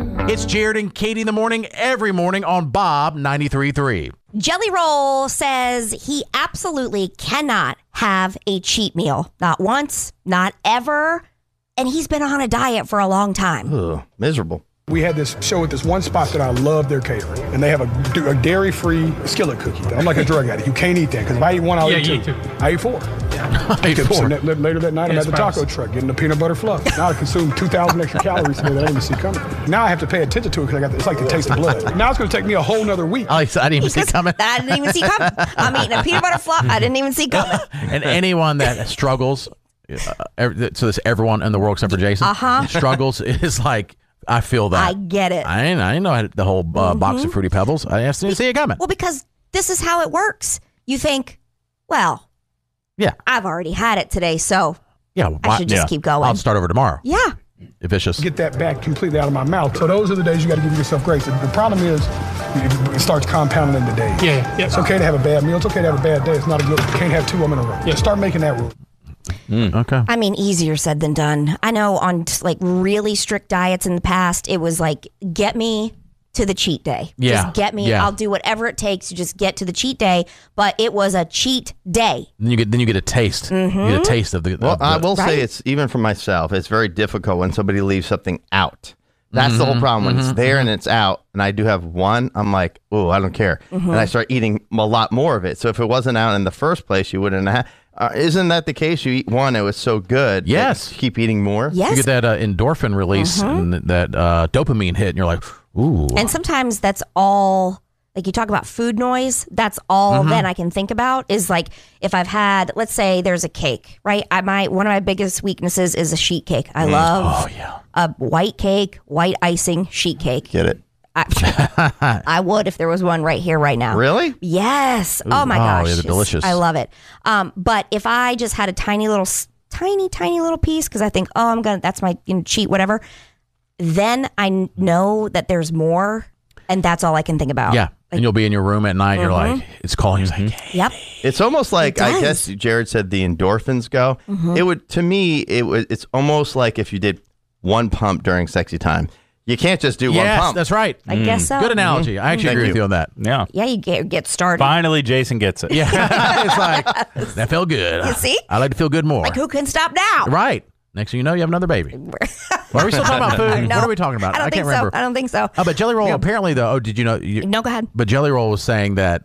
It's Jared and Katie in the morning, every morning on Bob 93.3. Jelly Roll says he absolutely cannot have a cheat meal. Not once, not ever. And he's been on a diet for a long time. Ugh, miserable. We had this show at this one spot that I love their catering, and they have a dairy-free skillet cookie. I'm like a drug addict. You can't eat that, because if I eat one, I'll eat two. I ate four. So later that night, I'm at the taco truck getting the peanut butter fluff. Now I consumed 2,000 extra calories today that I didn't even see coming. Now I have to pay attention to it because it's like the taste of blood. Now it's going to take me a whole nother week. I didn't even see coming. I didn't even see coming. I'm eating a peanut butter fluff. I didn't even see coming. And anyone that struggles, so this everyone in the world except for Jason, struggles is like, I feel that. I get it. I didn't know I had the whole box of Fruity Pebbles. I didn't see it coming. Well, because this is how it works. You think, well, yeah, I've already had it today, so I should just keep going. I'll start over tomorrow. Yeah. Vicious. Get that back completely out of my mouth. So those are the days you got to give yourself grace. The problem is it starts compounding in the days. Yeah. It's okay to have a bad meal. It's okay to have a bad day. It's not a good. You can't have two of them in a row. Yeah. Start making that rule. Okay. I mean, easier said than done. I know on like really strict diets in the past, it was like, get me to the cheat day. Yeah. Just get me. Yeah. I'll do whatever it takes to just get to the cheat day. But it was a cheat day. Then you get a taste. You get a taste of the. Well, I will say it's, even for myself, it's very difficult when somebody leaves something out. That's the whole problem. When it's there and it's out, and I do have one, I'm like, oh, I don't care. And I start eating a lot more of it. So if it wasn't out in the first place, you wouldn't have. Isn't that the case? You eat one, it was so good. Yes. You keep eating more. Yes. You get that endorphin release and that dopamine hit, and you're like, ooh. And sometimes that's all, like you talk about food noise, that's all then I can think about is like if I've had, let's say there's a cake, right? One of my biggest weaknesses is a sheet cake. I love a white cake, white icing, sheet cake. Get it? I would if there was one right here, right now. Really? Yes. Oh my gosh. Yeah, they're delicious. I love it. But if I just had a tiny little piece, because I think, that's my cheat, whatever, then I know that there's more, and that's all I can think about. Yeah. And you'll be in your room at night, and you're like, it's calling. You're like, hey. Yep. It's almost like, I guess Jared said the endorphins go. It would, to me, it's almost like if you did one pump during sexy time. You can't just do one pump. That's right. I guess so. Good analogy. I actually agree with you on that. Yeah. Yeah, you get started. Finally, Jason gets it. Yeah. It's like, that felt good. You see? I like to feel good more. Like, who can stop now? Right. Next thing you know, you have another baby. Well, are we still talking about food? No. What are we talking about? I can't remember. I don't think so. Oh, but Jelly Roll, apparently, though, did you know? No, go ahead. But Jelly Roll was saying that,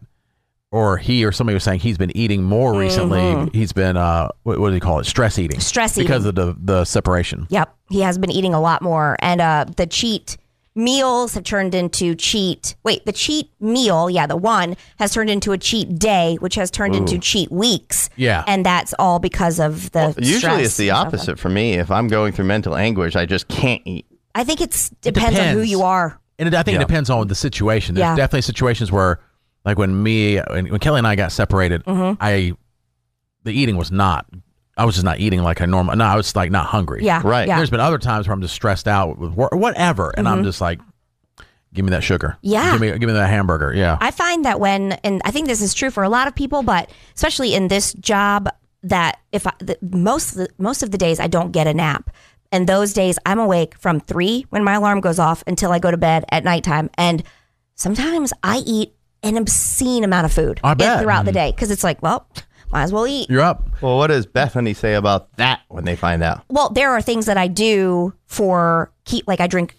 or he or somebody was saying he's been eating more recently. He's been, what do you call it? Stress eating. Stress eating. Because of the separation. Yep. He has been eating a lot more. And the cheat meals have turned into the cheat meal, the one has turned into a cheat day, which has turned into cheat weeks. Yeah. And that's all because of the Usually stress it's the opposite for me. If I'm going through mental anguish, I just can't eat. I think it depends on who you are. And I think it depends on the situation. There's definitely situations where, like when Kelly and I got separated, the eating was not, I was just not eating like a normal, no, I was like not hungry. Yeah. Right. Yeah. There's been other times where I'm just stressed out with work or whatever, and I'm just like, give me that sugar. Yeah. Give me that hamburger. Yeah. I find that and I think this is true for a lot of people, but especially in this job, that most of the days I don't get a nap. And those days I'm awake from 3 when my alarm goes off until I go to bed at nighttime. And sometimes I eat an obscene amount of food throughout the day because it's like, well, might as well eat. You're up. Well, what does Bethany say about that when they find out? Well, there are things that I do like I drink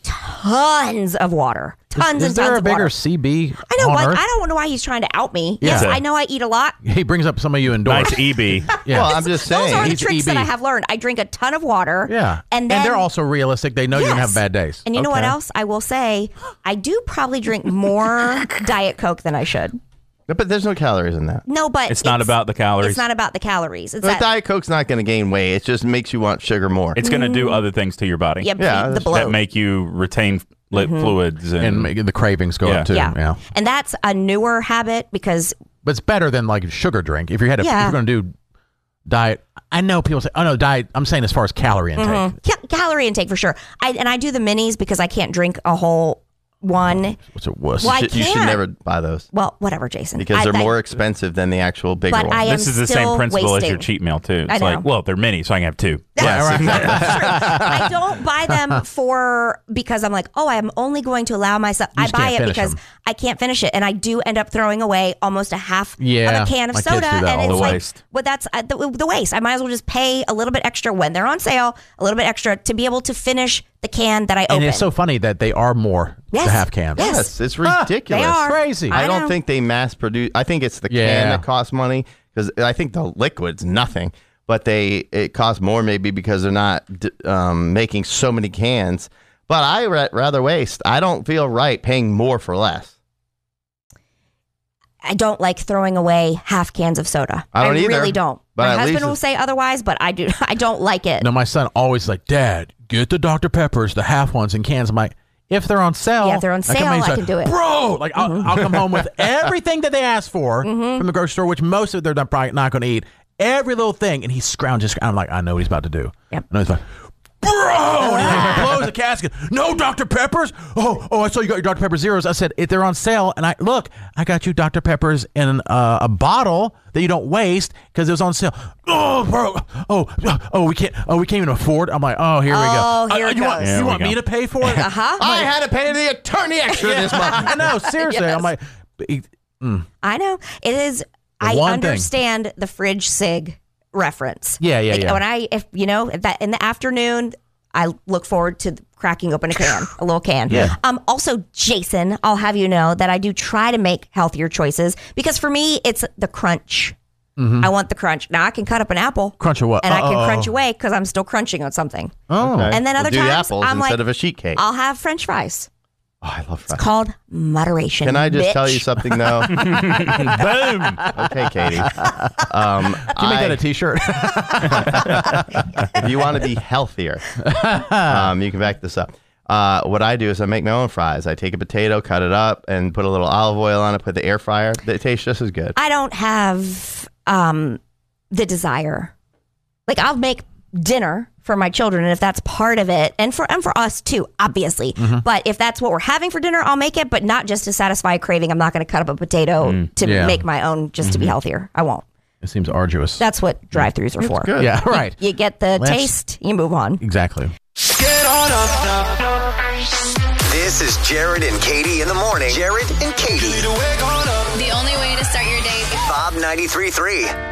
tons of water. Tons Is and there tons a of bigger water. CB I know on what. Earth? I don't know why he's trying to out me. Yeah. Yes, I know I eat a lot. He brings up some of you indoors. Nice EB. Yeah. Well, I'm just saying. Those are the He's tricks that EB. I have learned. I drink a ton of water. Yeah. And then they're also realistic. They know you're going to have bad days. And you know what Okay. else? I will say I do probably drink more Diet Coke than I should. But there's no calories in that. No, but It's not about the calories. It's not about the calories. It's But Diet Coke's not going to gain weight. It just makes you want sugar more. It's going to do other things to your body yeah, the that's- bloat. that make you retain fluids. And make the cravings go up too. yeah. And that's a newer habit because But it's better than like a sugar drink. If you're going to do diet, I know people say, oh no, diet. I'm saying as far as calorie intake. calorie intake for sure. I do the minis because I can't drink a whole one. What's a wuss? Well, I You should can't. never buy those Well, whatever, Jason. because they're more expensive than the actual bigger But ones. I am This is the same still principle as your wasting. cheat meal too. I It's know. like, well, they're mini, so I can have two. I don't buy them because I'm like, oh, I'm only going to allow myself. I just buy can't it finish because them. I can't finish it, and I do end up throwing away almost a half of Yeah, a can of my kids soda, do that and all it's the like, waste. well, that's the waste. I might as well just pay a little bit extra when they're on sale, a little bit extra to be able to finish the can that I open. And it's so funny that they are more Yes. the half cans. Yes. Yes, it's ridiculous. They are Crazy. I I don't know. think they mass produce. I think it's the can Yeah. that costs money because I think the liquid's nothing, but it costs more maybe because they're not making so many cans. But I rather waste. I don't feel right paying more for less. I don't like throwing away half cans of soda. I don't either, really don't. but My at husband least will say otherwise, but I do. I don't like it. No, my son always like, Dad, get the Dr. Peppers, the half ones in cans. I'm like, if they're on sale, Yeah, if they're on sale, I can do it. Bro, like I'll come home with everything that they asked for from the grocery store, which most of they're probably not going to eat. Every little thing, and he scrounges. I'm like, I know what he's about to do. Yep. I know he's like, bro, and he blows the casket. No Dr. Peppers. Oh, I saw you got your Dr. Pepper Zeros. I said, if they're on sale, and I got you Dr. Peppers in a bottle that you don't waste because it was on sale. Oh, bro. We can't even afford. I'm like, oh, here we go. Here it You want, goes. you want me to pay for it? I had to pay the attorney extra this month. I know, seriously. Yes. I'm like, I know it is. I one thing. understand the fridge sig reference. Yeah. When if that in the afternoon, I look forward to cracking open a little can. Yeah. Also, Jason, I'll have you know that I do try to make healthier choices because for me, it's the crunch. I want the crunch. Now I can cut up an apple. Crunch or what? And I can crunch away because I'm still crunching on something. Oh. Okay. And then other do times, apples I'm instead like, of a sheet cake. I'll have French fries. Oh, I love fries. Called moderation. Can I just bitch. tell you something though? Boom. Okay, Katie. Can you make that a t-shirt? If you want to be healthier, you can back this up. What I do is I make my own fries. I take a potato, cut it up, and put a little olive oil on it, put the air fryer. It tastes just as good. I don't have the desire. Like I'll make dinner for my children, and if that's part of it, and for us too, obviously. But if that's what we're having for dinner, I'll make it, but not just to satisfy a craving. I'm not going to cut up a potato to Yeah. make my own just to be healthier. I won't. It seems arduous. That's what drive-thrus are for. Good. Yeah, right. You get the Let's- taste, you move on. Exactly. Get on up. This is Jared and Katie in the morning. Jared and Katie. The only way to start your day. Bob 93.3.